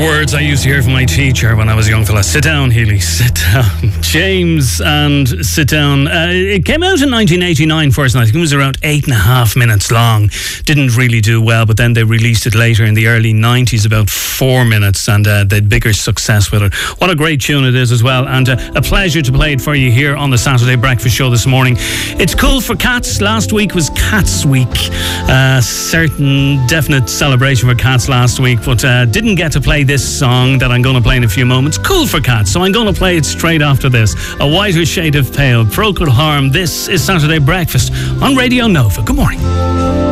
words I used to hear from my teacher when I was a young fella. Sit down, Healy, sit down. James and Sit Down. It came out in 1989 first, and I think it was around 8.5 minutes long. Didn't really do well, but then they released it later in the early 90s, about 4 minutes, and they had bigger success with it. What a great tune it is as well, and a pleasure to play it for you here on the Saturday Breakfast Show this morning. It's cool for cats. Last week was Cats Week. Certain definite celebration for cats last week, but didn't get to play this song that I'm going to play in a few moments. Cool for cats, so I'm going to play it straight after this. A Whiter Shade of Pale, Procol Harum. This is Saturday Breakfast on Radio Nova. Good morning.